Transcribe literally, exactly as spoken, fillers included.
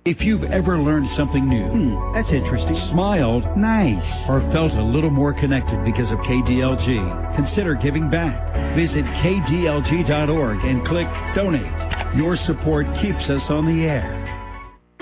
If you've ever learned something new, Hmm, that's interesting. smiled, Nice. or felt a little more connected because of K D L G, consider giving back. Visit K D L G dot org and click Donate. Your support keeps us on the air.